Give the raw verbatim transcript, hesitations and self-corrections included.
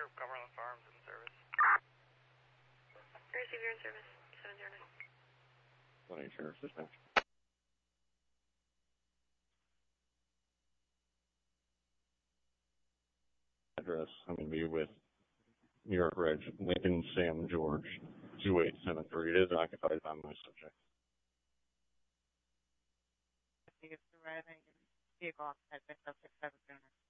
Cumberland Farms in service. Receive your in service, seven zero nine. twenty Sheriff's Dispatch. Address, I'm going to be with New York Reg, Lincoln Sam George, two eight seven three. It is occupied by my subject. It's arriving in vehicle occupied by subject seven zero nine.